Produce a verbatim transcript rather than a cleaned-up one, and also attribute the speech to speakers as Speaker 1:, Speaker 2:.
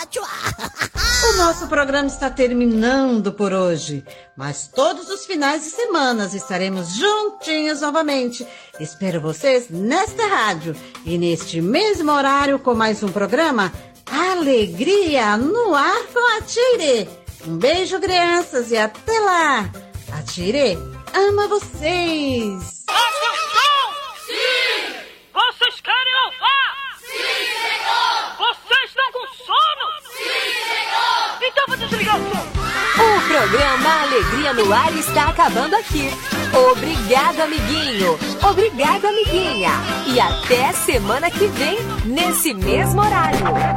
Speaker 1: ótimo.
Speaker 2: O nosso programa está terminando por hoje, mas todos os finais de semana estaremos juntinhos novamente. Espero vocês nesta rádio e neste mesmo horário com mais um programa Alegria no Ar com a Tire. Um beijo, crianças, e até lá. A Tire ama vocês.
Speaker 3: Atenção! Sim! Vocês querem louvar?
Speaker 4: Sim, senhor!
Speaker 3: Vocês estão com sono?
Speaker 4: Sim, senhor!
Speaker 3: Então vou desligar o som.
Speaker 5: O programa Alegria no Ar está acabando aqui. Obrigado, amiguinho. Obrigado, amiguinha. E até semana que vem, nesse mesmo horário.